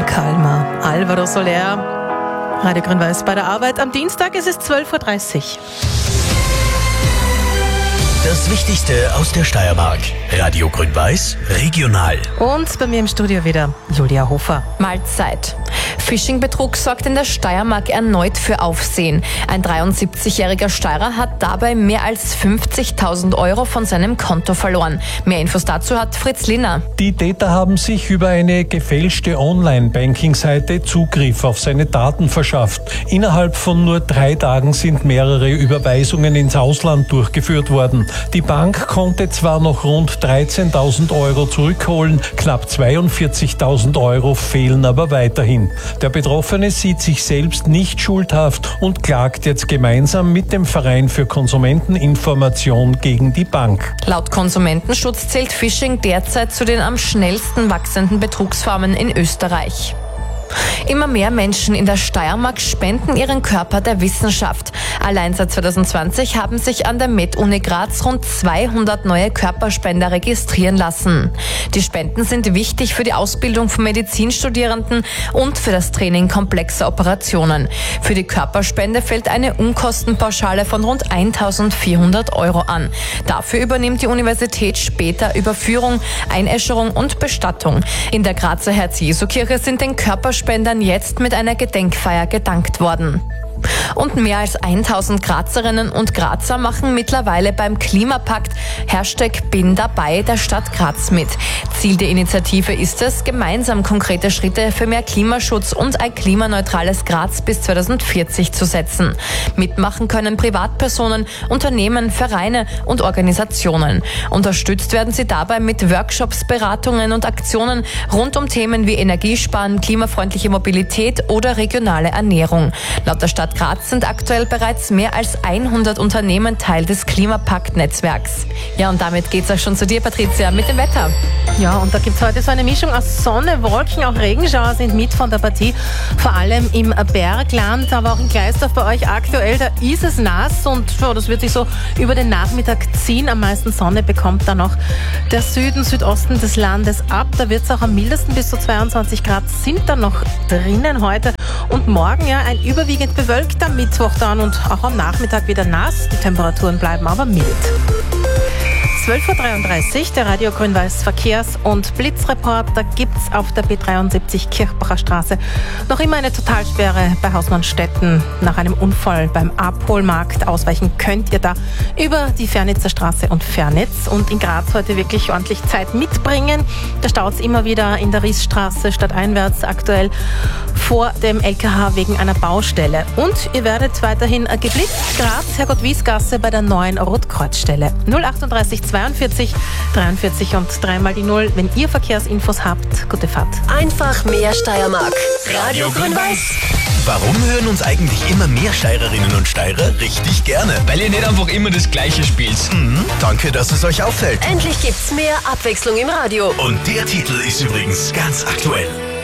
Calma, Alvaro Soler, Radio Grün-Weiß bei der Arbeit. Am Dienstag ist es 12.30 Uhr. Das Wichtigste aus der Steiermark. Radio Grün-Weiß, regional. Und bei mir im Studio wieder Julia Hofer. Mahlzeit. Phishing-Betrug sorgt in der Steiermark erneut für Aufsehen. Ein 73-jähriger Steirer hat dabei mehr als 50.000 € von seinem Konto verloren. Mehr Infos dazu hat Fritz Linner. Die Täter haben sich über eine gefälschte Online-Banking-Seite Zugriff auf seine Daten verschafft. Innerhalb von nur 3 Tagen sind mehrere Überweisungen ins Ausland durchgeführt worden. Die Bank konnte zwar noch rund 13.000 € zurückholen, knapp 42.000 € fehlen aber weiterhin. Der Betroffene sieht sich selbst nicht schuldhaft und klagt jetzt gemeinsam mit dem Verein für Konsumenteninformation gegen die Bank. Laut Konsumentenschutz zählt Phishing derzeit zu den am schnellsten wachsenden Betrugsformen in Österreich. Immer mehr Menschen in der Steiermark spenden ihren Körper der Wissenschaft. Allein seit 2020 haben sich an der Med-Uni Graz rund 200 neue Körperspender registrieren lassen. Die Spenden sind wichtig für die Ausbildung von Medizinstudierenden und für das Training komplexer Operationen. Für die Körperspende fällt eine Unkostenpauschale von rund 1.400 € an. Dafür übernimmt die Universität später Überführung, Einäscherung und Bestattung. In der Grazer Herz-Jesu-Kirche sind den Körperspendern jetzt mit einer Gedenkfeier gedankt worden. Und mehr als 1.000 Grazerinnen und Grazer machen mittlerweile beim Klimapakt #BinDabei der Stadt Graz mit. Ziel der Initiative ist es, gemeinsam konkrete Schritte für mehr Klimaschutz und ein klimaneutrales Graz bis 2040 zu setzen. Mitmachen können Privatpersonen, Unternehmen, Vereine und Organisationen. Unterstützt werden sie dabei mit Workshops, Beratungen und Aktionen rund um Themen wie Energiesparen, klimafreundliche Mobilität oder regionale Ernährung. Laut der Stadt Graz sind aktuell bereits mehr als 100 Unternehmen Teil des Klimapakt-Netzwerks. Ja, und damit geht's auch schon zu dir, Patricia, mit dem Wetter. Ja, und da gibt's heute so eine Mischung aus Sonne, Wolken, auch Regenschauer sind mit von der Partie, vor allem im Bergland, aber auch in Gleisdorf bei euch aktuell, da ist es nass und das wird sich so über den Nachmittag ziehen. Am meisten Sonne bekommt dann noch der Süden, Südosten des Landes ab. Da wird's auch am mildesten, bis zu 22 Grad sind dann noch drinnen heute. Und morgen ja ein überwiegend bewölkter Mittwoch dann und auch am Nachmittag wieder nass. Die Temperaturen bleiben aber mild. 12.33 Uhr, der Radio Grün-Weiß Verkehrs- und Blitzreport. Da gibt's auf der B73 Kirchbacher Straße noch immer eine Totalsperre bei Hausmannstetten. Nach einem Unfall beim Abholmarkt ausweichen könnt ihr da über die Fernitzer Straße und Fernitz. Und in Graz heute wirklich ordentlich Zeit mitbringen. Da staut's immer wieder in der Riesstraße stadteinwärts aktuell vor dem LKH wegen einer Baustelle. Und ihr werdet weiterhin geblitzt. Graz, Herrgott-Wies-Gasse bei der neuen Rotkreuzstelle. 038 42 43 und 3 mal die 0. Wenn ihr Verkehrsinfos habt, gute Fahrt. Einfach mehr Steiermark. Radio Grün-Weiß. Warum hören uns eigentlich immer mehr Steirerinnen und Steirer richtig gerne? Weil ihr nicht einfach immer das Gleiche spielt. Danke, dass es euch auffällt. Endlich gibt's mehr Abwechslung im Radio. Und der Titel ist übrigens ganz aktuell.